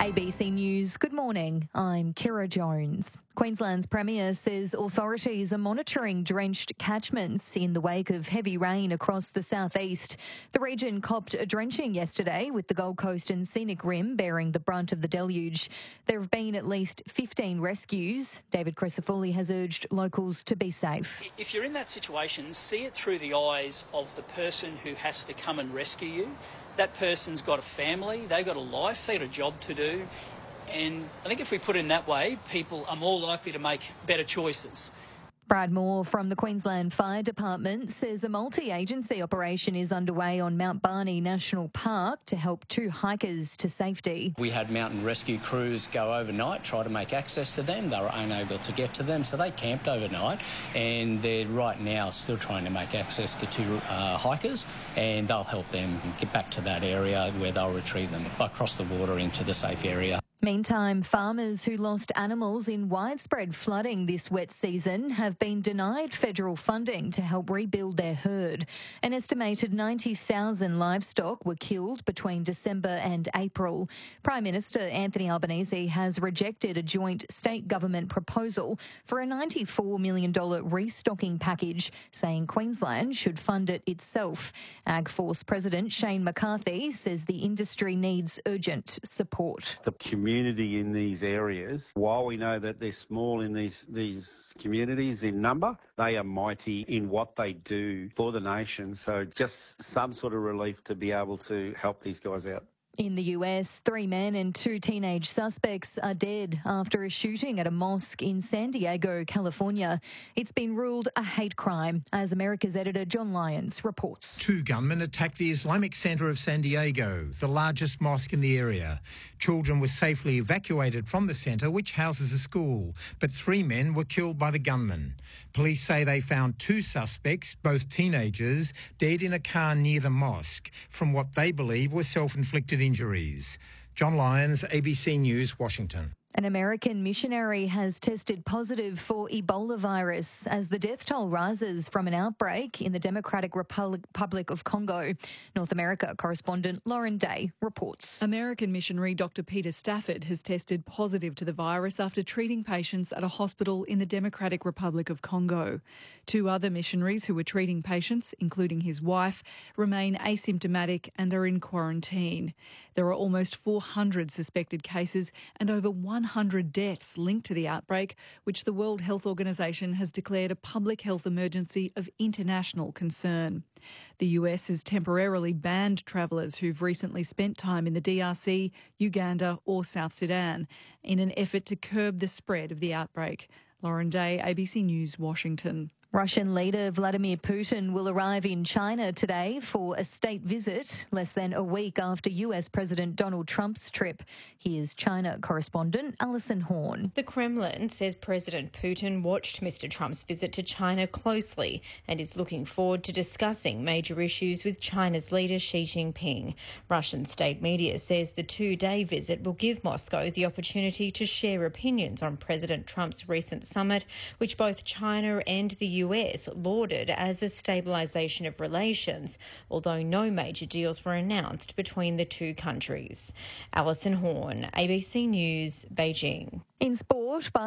ABC News, good morning. I'm Kira Jones. Queensland's Premier says authorities are monitoring drenched catchments in the wake of heavy rain across the southeast. The region copped a drenching yesterday, with the Gold Coast and Scenic Rim bearing the brunt of the deluge. There have been at least 15 rescues. David Crisafulli has urged locals to be safe. If you're in that situation, see it through the eyes of the person who has to come and rescue you. That person's got a family, they've got a life, they've got a job to do. And I think if we put it in that way, people are more likely to make better choices. Brad Moore from the Queensland Fire Department says a multi-agency operation is underway on Mount Barney National Park to help 2 hikers to safety. We had mountain rescue crews go overnight, try to make access to them. They were unable to get to them, so they camped overnight, and they're right now still trying to make access to 2 hikers, and they'll help them get back to that area where they'll retrieve them across the water into the safe area. Meantime, farmers who lost animals in widespread flooding this wet season have been denied federal funding to help rebuild their herd. An estimated 90,000 livestock were killed between December and April. Prime Minister Anthony Albanese has rejected a joint state government proposal for a $94 million restocking package, saying Queensland should fund it itself. AgForce President Shane McCarthy says the industry needs urgent support. The community in these areas, while we know that they're small in these communities in number, they are mighty in what they do for the nation. So just some sort of relief to be able to help these guys out. In the US, 3 men and 2 teenage suspects are dead after a shooting at a mosque in San Diego, California. It's been ruled a hate crime, as America's editor John Lyons reports. 2 gunmen attacked the Islamic Center of San Diego, the largest mosque in the area. Children were safely evacuated from the center, which houses a school, but 3 men were killed by the gunmen. Police say they found 2 suspects, both teenagers, dead in a car near the mosque from what they believe were self-inflicted injuries. John Lyons, ABC News, Washington. An American missionary has tested positive for Ebola virus as the death toll rises from an outbreak in the Democratic Republic of Congo. North America correspondent Lauren Day reports. American missionary Dr. Peter Stafford has tested positive to the virus after treating patients at a hospital in the Democratic Republic of Congo. 2 other missionaries who were treating patients, including his wife, remain asymptomatic and are in quarantine. There are almost 400 suspected cases and over 100 deaths linked to the outbreak, which the World Health Organization has declared a public health emergency of international concern. The US has temporarily banned travellers who've recently spent time in the DRC, Uganda or South Sudan in an effort to curb the spread of the outbreak. Lauren Day, ABC News, Washington. Russian leader Vladimir Putin will arrive in China today for a state visit, less than a week after US President Donald Trump's trip. Here's China correspondent Alison Horn. The Kremlin says President Putin watched Mr. Trump's visit to China closely and is looking forward to discussing major issues with China's leader Xi Jinping. Russian state media says the 2-day visit will give Moscow the opportunity to share opinions on President Trump's recent summit, which both China and the US lauded as a stabilisation of relations, although no major deals were announced between the 2 countries. Alison Horn, ABC News, Beijing. In sport,